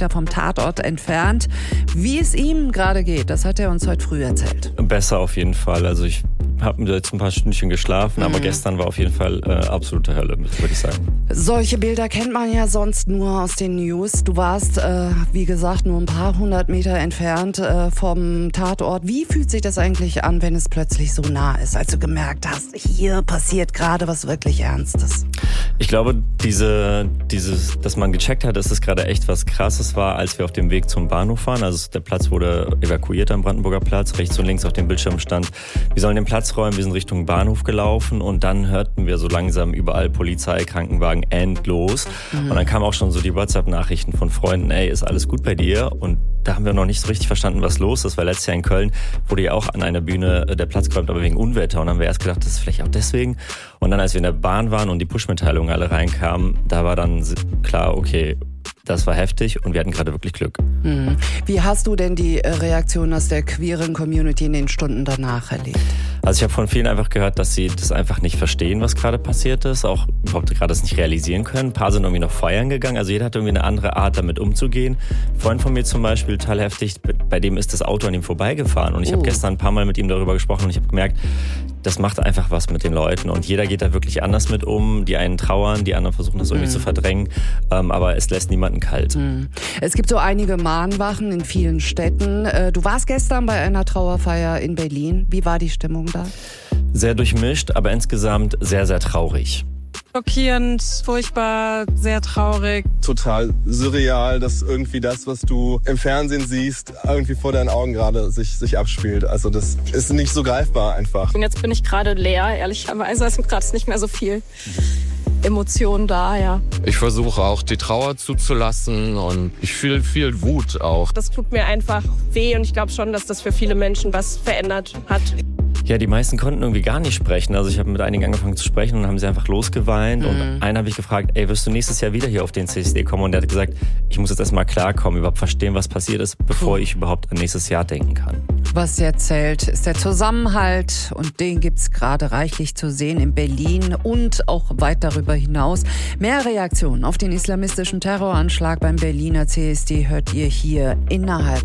Meter vom Tatort entfernt. Wie es ihm gerade geht, das hat er uns heute früh erzählt. Besser auf jeden Fall. Also ich habe jetzt ein paar Stündchen geschlafen, aber gestern war auf jeden Fall absolute Hölle, würde ich sagen. Solche Bilder kennt man ja sonst nur aus den News. Du warst, wie gesagt, nur ein paar hundert Meter entfernt vom Tatort. Wie fühlt sich das eigentlich an, wenn es plötzlich so nah ist, als du gemerkt hast, hier passiert gerade was wirklich Ernstes? Ich glaube, dass man gecheckt hat, dass es gerade echt was Krasses war, als wir auf dem Weg zum Bahnhof waren. Also der Platz wurde evakuiert am Brandenburger Platz. Rechts und links auf dem Bildschirm stand, wir sollen den Platz räumen. Wir sind Richtung Bahnhof gelaufen und dann hörten wir so langsam überall Polizei, Krankenwagen, endlos. Und dann kamen auch schon so die WhatsApp-Nachrichten von Freunden, ey, ist alles gut bei dir? Und da haben wir noch nicht so richtig verstanden, was los ist, weil letztes Jahr in Köln wurde ja auch an einer Bühne der Platz geräumt, aber wegen Unwetter. Und dann haben wir erst gedacht, das ist vielleicht auch deswegen. Und dann, als wir in der Bahn waren und die Push-Mitteilungen alle reinkamen, da war dann klar, okay, das war heftig und wir hatten gerade wirklich Glück. Wie hast du denn die Reaktion aus der queeren Community in den Stunden danach erlebt? Also ich habe von vielen einfach gehört, dass sie das einfach nicht verstehen, was gerade passiert ist, auch überhaupt gerade das nicht realisieren können. Ein paar sind irgendwie noch feiern gegangen, also jeder hat irgendwie eine andere Art, damit umzugehen. Ein Freund von mir zum Beispiel, total heftig, bei dem ist das Auto an ihm vorbeigefahren und ich habe gestern ein paar Mal mit ihm darüber gesprochen und ich habe gemerkt, das macht einfach was mit den Leuten und jeder geht da wirklich anders mit um. Die einen trauern, die anderen versuchen das irgendwie zu verdrängen, aber es lässt niemanden kalt. Es gibt so einige Mahnwachen in vielen Städten. Du warst gestern bei einer Trauerfeier in Berlin. Wie war die Stimmung da? Sehr durchmischt, aber insgesamt sehr, sehr traurig. Schockierend, furchtbar, sehr traurig. Total surreal, dass irgendwie das, was du im Fernsehen siehst, irgendwie vor deinen Augen gerade sich abspielt. Also das ist nicht so greifbar einfach. Und jetzt bin ich gerade leer, ehrlicherweise. Es ist gerade nicht mehr so viel Emotionen da, ja. Ich versuche auch die Trauer zuzulassen und ich fühle viel Wut auch. Das tut mir einfach weh und ich glaube schon, dass das für viele Menschen was verändert hat. Ja, die meisten konnten irgendwie gar nicht sprechen. Also ich habe mit einigen angefangen zu sprechen und dann haben sie einfach losgeweint. Und einen habe ich gefragt, ey, wirst du nächstes Jahr wieder hier auf den CSD kommen? Und der hat gesagt, ich muss jetzt erstmal klarkommen, überhaupt verstehen, was passiert ist, bevor ich überhaupt an nächstes Jahr denken kann. Was jetzt zählt, ist der Zusammenhalt und den gibt's gerade reichlich zu sehen in Berlin und auch weit darüber hinaus. Mehr Reaktionen auf den islamistischen Terroranschlag beim Berliner CSD hört ihr hier innerhalb